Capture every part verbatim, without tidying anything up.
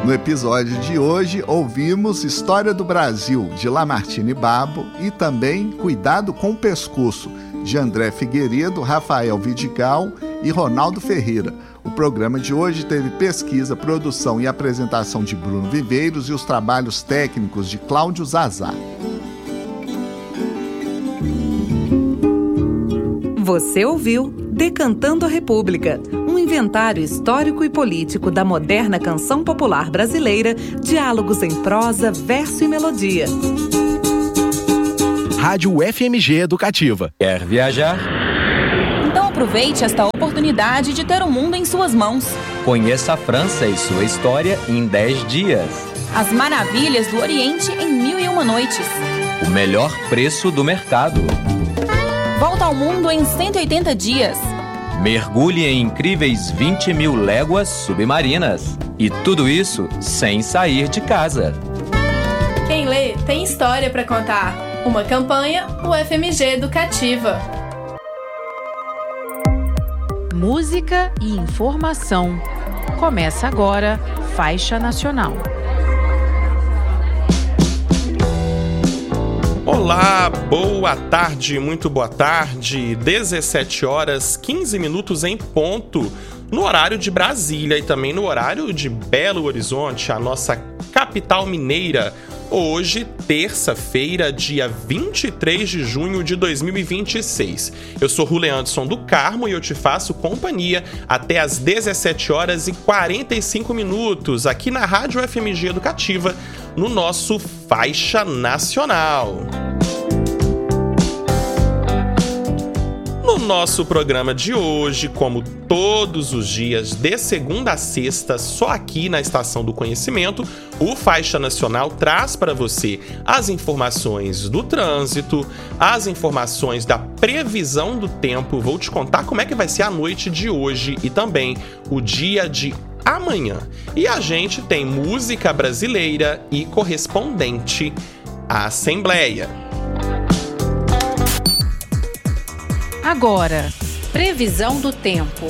No episódio de hoje, ouvimos História do Brasil, de Lamartine Babo, e também Cuidado com o Pescoço, de André Figueiredo, Rafael Vidigal e Ronaldo Ferreira. O programa de hoje teve pesquisa, produção e apresentação de Bruno Viveiros e os trabalhos técnicos de Cláudio Zazá. Você ouviu Decantando a República, um inventário histórico e político da moderna canção popular brasileira, diálogos em prosa, verso e melodia. Rádio F M G Educativa. Quer viajar? Então aproveite esta oportunidade de ter o mundo em suas mãos. Conheça a França e sua história em dez dias. As maravilhas do Oriente em mil e uma noites. O melhor preço do mercado. Volta ao mundo em cento e oitenta dias. Mergulhe em incríveis vinte mil léguas submarinas. E tudo isso sem sair de casa. Quem lê tem história para contar. Uma campanha U F M G Educativa. Música e informação. Começa agora, Faixa Nacional. Olá, boa tarde, muito boa tarde. dezessete horas, quinze minutos em ponto, no horário de Brasília e também no horário de Belo Horizonte, a nossa capital mineira. Hoje, terça-feira, dia vinte e três de junho de dois mil e vinte e seis. Eu sou Rulê Anderson do Carmo e eu te faço companhia até às dezessete horas e quarenta e cinco minutos aqui na Rádio F M G Educativa, no nosso Faixa Nacional. No nosso programa de hoje, como todos os dias, de segunda a sexta, só aqui na Estação do Conhecimento, o Faixa Nacional traz para você as informações do trânsito, as informações da previsão do tempo. Vou te contar como é que vai ser a noite de hoje e também o dia de amanhã. E a gente tem música brasileira e correspondente à Assembleia. Agora, previsão do tempo.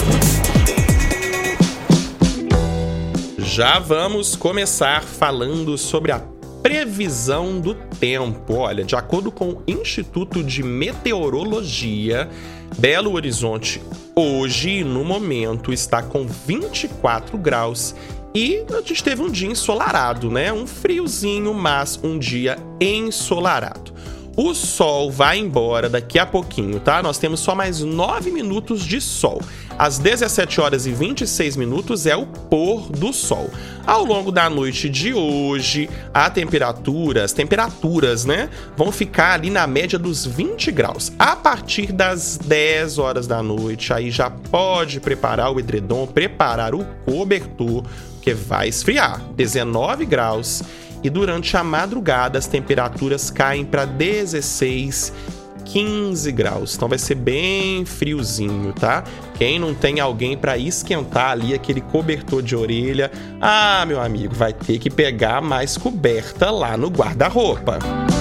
Já vamos começar falando sobre a previsão do tempo. Olha, de acordo com o Instituto de Meteorologia, Belo Horizonte hoje, no momento, está com vinte e quatro graus e a gente teve um dia ensolarado, né? Um friozinho, mas um dia ensolarado. O sol vai embora daqui a pouquinho, tá? Nós temos só mais nove minutos de sol. Às dezessete horas e vinte e seis minutos é o pôr do sol. Ao longo da noite de hoje, a temperatura, as temperaturas, né, vão ficar ali na média dos vinte graus. A partir das dez horas da noite, aí já pode preparar o edredom, preparar o cobertor, que vai esfriar. dezenove graus. E durante a madrugada as temperaturas caem para dezesseis, quinze graus. Então vai ser bem friozinho, tá? Quem não tem alguém para esquentar ali aquele cobertor de orelha, ah, meu amigo, vai ter que pegar mais coberta lá no guarda-roupa.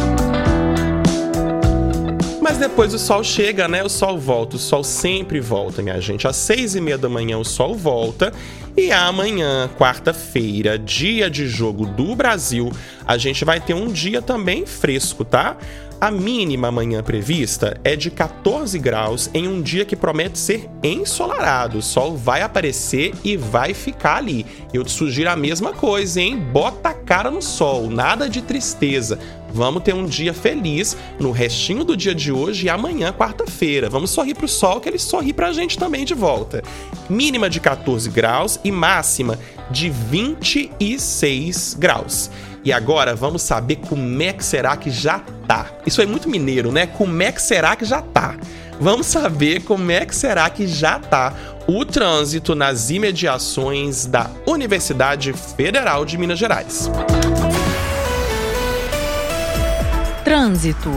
Mas depois o sol chega, né? O sol volta. O sol sempre volta, minha gente. Às seis e meia da manhã o sol volta. E amanhã, quarta-feira, dia de jogo do Brasil, a gente vai ter um dia também fresco, tá? A mínima amanhã prevista é de catorze graus em um dia que promete ser ensolarado. O sol vai aparecer e vai ficar ali. Eu te sugiro a mesma coisa, hein? Bota a cara no sol, nada de tristeza. Vamos ter um dia feliz no restinho do dia de hoje e amanhã, quarta-feira. Vamos sorrir pro sol, que ele sorri pra gente também de volta. Mínima de catorze graus e máxima de vinte e seis graus. E agora vamos saber como é que será que já tá. Isso é muito mineiro, né? Como é que será que já tá? Vamos saber como é que será que já tá o trânsito nas imediações da Universidade Federal de Minas Gerais. Trânsito.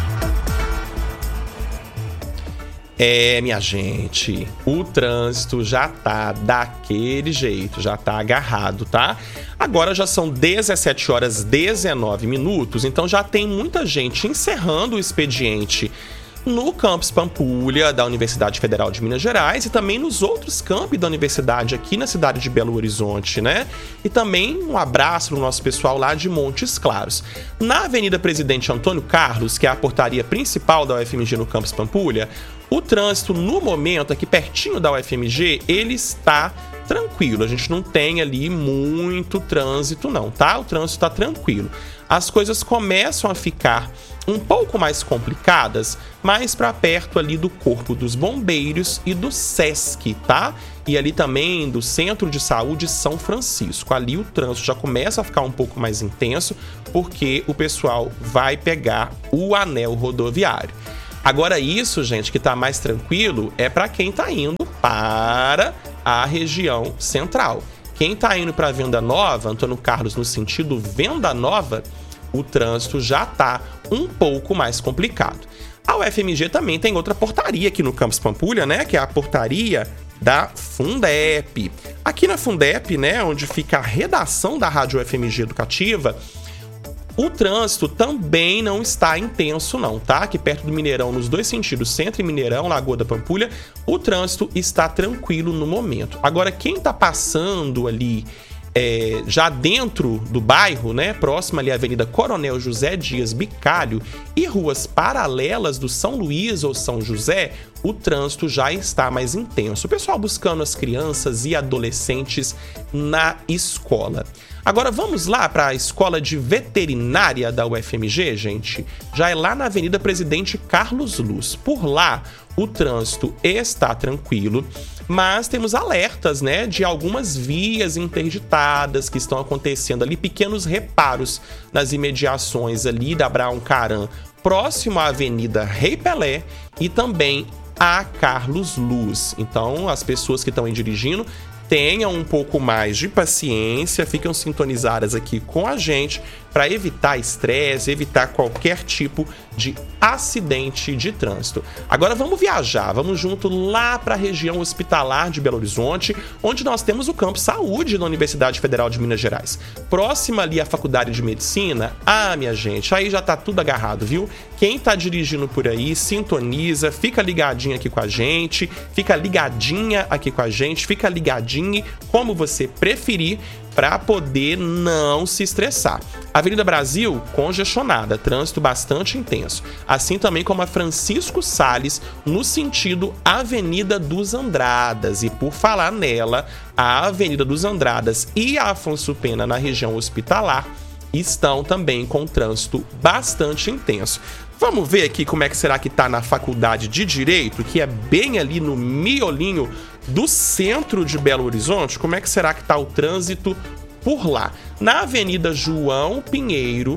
É, minha gente, o trânsito já tá daquele jeito, já tá agarrado, tá? Agora já são dezessete horas e dezenove minutos, então já tem muita gente encerrando o expediente no campus Pampulha da Universidade Federal de Minas Gerais e também nos outros campi da universidade aqui na cidade de Belo Horizonte, né? E também um abraço pro nosso pessoal lá de Montes Claros. Na Avenida Presidente Antônio Carlos, que é a portaria principal da U F M G no campus Pampulha, o trânsito no momento aqui pertinho da U F M G, ele está tranquilo. A gente não tem ali muito trânsito não, tá? O trânsito está tranquilo. As coisas começam a ficar um pouco mais complicadas, mais para perto ali do Corpo dos Bombeiros e do SESC, tá? E ali também do Centro de Saúde São Francisco. Ali o trânsito já começa a ficar um pouco mais intenso, porque o pessoal vai pegar o anel rodoviário. Agora isso, gente, que tá mais tranquilo é para quem tá indo para a região central. Quem tá indo para Venda Nova, Antônio Carlos no sentido Venda Nova, o trânsito já tá um pouco mais complicado. A U F M G também tem outra portaria aqui no campus Pampulha, né, que é a portaria da Fundep. Aqui na Fundep, né, onde fica a redação da Rádio U F M G Educativa, o trânsito também não está intenso não, tá? Aqui perto do Mineirão, nos dois sentidos, Centro e Mineirão, Lagoa da Pampulha, o trânsito está tranquilo no momento. Agora, quem tá passando ali é, já dentro do bairro, né, próximo ali à Avenida Coronel José Dias Bicalho e ruas paralelas do São Luís ou São José, o trânsito já está mais intenso. O pessoal buscando as crianças e adolescentes na escola. Agora vamos lá para a Escola de Veterinária da U F M G, gente. Já é lá na Avenida Presidente Carlos Luz. Por lá, o trânsito está tranquilo, mas temos alertas, né, de algumas vias interditadas que estão acontecendo ali, pequenos reparos nas imediações ali da Abraão Caram, próximo à Avenida Rei Pelé e também a Carlos Luz. Então, as pessoas que estão aí dirigindo, tenham um pouco mais de paciência, ficam sintonizadas aqui com a gente para evitar estresse, evitar qualquer tipo de acidente de trânsito. Agora vamos viajar, vamos junto lá para a região hospitalar de Belo Horizonte, onde nós temos o Campus Saúde da Universidade Federal de Minas Gerais. Próxima ali à Faculdade de Medicina, ah, minha gente, aí já tá tudo agarrado, viu? Quem tá dirigindo por aí, sintoniza, fica ligadinho aqui com a gente, fica ligadinha aqui com a gente, fica ligadinho como você preferir, para poder não se estressar. Avenida Brasil, congestionada, trânsito bastante intenso. Assim também como a Francisco Salles, no sentido Avenida dos Andradas. E por falar nela, a Avenida dos Andradas e a Afonso Pena, na região hospitalar, estão também com trânsito bastante intenso. Vamos ver aqui como é que será que tá na Faculdade de Direito, que é bem ali no miolinho do centro de Belo Horizonte. Como é que será que tá o trânsito por lá? Na Avenida João Pinheiro,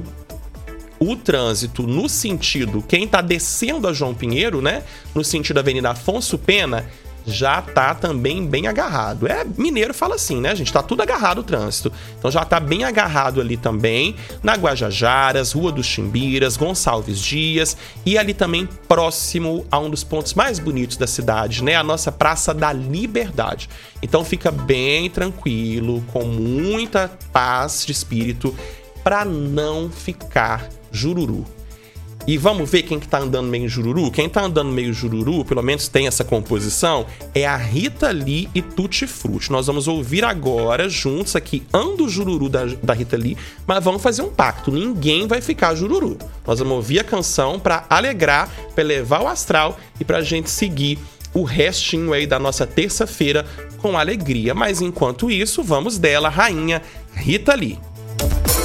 o trânsito no sentido, quem tá descendo a João Pinheiro, né, no sentido da Avenida Afonso Pena, já tá também bem agarrado. É, mineiro fala assim, né, gente? Tá tudo agarrado o trânsito. Então já tá bem agarrado ali também, na Guajajaras, Rua dos Chimbiras, Gonçalves Dias e ali também próximo a um dos pontos mais bonitos da cidade, né? A nossa Praça da Liberdade. Então fica bem tranquilo, com muita paz de espírito, para não ficar jururu. E vamos ver quem que tá andando meio jururu? Quem tá andando meio jururu, pelo menos tem essa composição, é a Rita Lee e Tutti Frutti. Nós vamos ouvir agora, juntos aqui, Ando Jururu da, da Rita Lee, mas vamos fazer um pacto, ninguém vai ficar jururu. Nós vamos ouvir a canção para alegrar, para elevar o astral e pra gente seguir o restinho aí da nossa terça-feira com alegria. Mas enquanto isso, vamos dela, rainha Rita Lee.